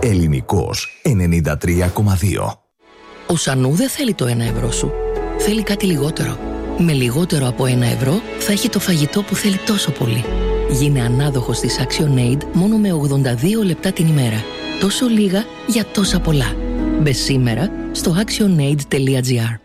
Ελληνικός 93,2. Ο Σανού δεν θέλει το 1 ευρώ σου. Θέλει κάτι λιγότερο. Με λιγότερο από 1 ευρώ θα έχει το φαγητό που θέλει τόσο πολύ. Γίνε ανάδοχος της ActionAid μόνο με 82 λεπτά την ημέρα. Τόσο λίγα για τόσα πολλά. Μπες σήμερα στο actionaid.gr.